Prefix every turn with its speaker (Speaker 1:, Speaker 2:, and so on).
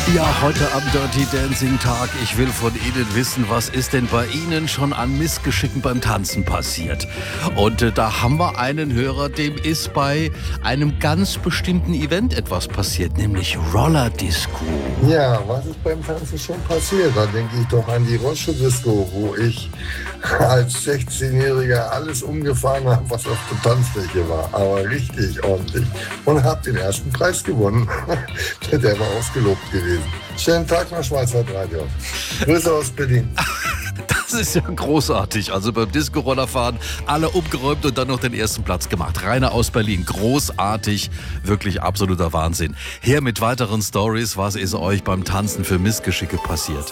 Speaker 1: Ja, heute am Dirty Dancing Tag. Ich will von Ihnen wissen, was ist denn bei Ihnen schon an Missgeschicken beim Tanzen passiert? Und da haben wir einen Hörer, dem ist bei einem ganz bestimmten Event etwas passiert, nämlich Roller Disco.
Speaker 2: Ja, was ist beim Tanzen schon passiert? Da denke ich doch an die Rollschuh-Disco, wo ich als 16-Jähriger alles umgefahren habe, was auf der Tanzfläche war. Aber richtig ordentlich. Und habe den ersten Preis gewonnen. Der war ausgelobt gewesen. Schönen Tag nach Schwarzwaldradio. Grüße aus Berlin.
Speaker 1: Das ist ja großartig. Also beim Disco-Rollerfahren alle umgeräumt und dann noch den ersten Platz gemacht. Rainer aus Berlin. Großartig. Wirklich absoluter Wahnsinn. Her mit weiteren Stories. Was ist euch beim Tanzen für Missgeschicke passiert?